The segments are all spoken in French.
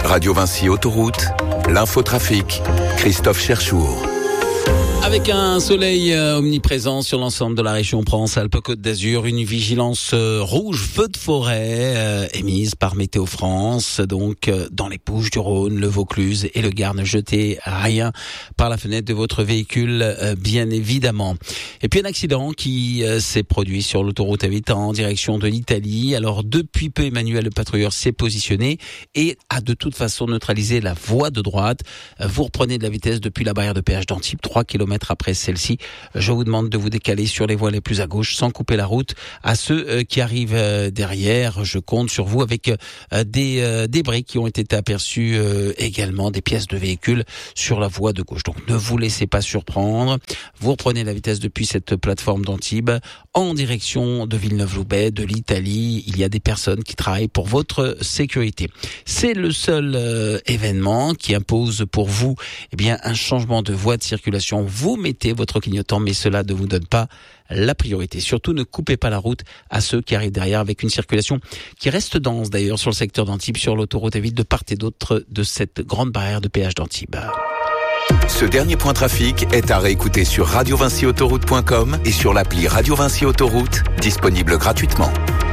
Radio Vinci Autoroute, l'infotrafic, Christophe Cherchour. Avec un soleil omniprésent sur l'ensemble de la région Provence-Alpes-Côte d'Azur, une vigilance rouge feu de forêt émise par Météo France, donc dans les Bouches-du-Rhône, le Vaucluse et le Gard. Ne jetez rien par la fenêtre de votre véhicule, bien évidemment. Et puis un accident qui s'est produit sur l'autoroute A8 en direction de l'Italie. Alors depuis peu, Emmanuel le patrouilleur s'est positionné et a de toute façon neutralisé la voie de droite. Vous reprenez de la vitesse depuis la barrière de péage d'Antibes, 3 km après celle-ci. Je vous demande de vous décaler sur les voies les plus à gauche sans couper la route à ceux qui arrivent derrière. Je compte sur vous avec des débris qui ont été aperçus également, des pièces de véhicules sur la voie de gauche. Donc ne vous laissez pas surprendre. Vous reprenez la vitesse depuis cette plateforme d'Antibes en direction de Villeneuve-Loubet, de l'Italie. Il y a des personnes qui travaillent pour votre sécurité. C'est le seul événement qui impose pour vous un changement de voie de circulation. Vous mettez votre clignotant, mais cela ne vous donne pas la priorité. Surtout, ne coupez pas la route à ceux qui arrivent derrière avec une circulation qui reste dense d'ailleurs sur le secteur d'Antibes, sur l'autoroute A8 de part et d'autre de cette grande barrière de péage d'Antibes. Ce dernier point trafic est à réécouter sur radiovinciautoroute.com et sur l'appli Radio Vinci Autoroute, disponible gratuitement.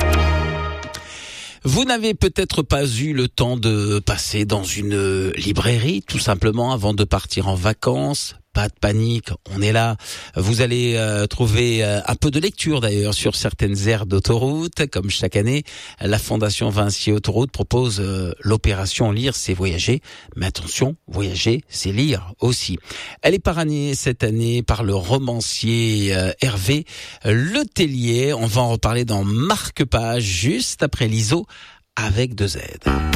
Vous n'avez peut-être pas eu le temps de passer dans une librairie, tout simplement, avant de partir en vacances. Pas de panique, on est là. Vous allez trouver un peu de lecture d'ailleurs sur certaines aires d'autoroute. Comme chaque année, la Fondation Vinci Autoroute propose l'opération Lire, c'est voyager. Mais attention, voyager, c'est lire aussi. Elle est parrainée cette année par le romancier Hervé Letellier. On va en reparler dans Marque-Page juste après l'ISO avec 2 Z.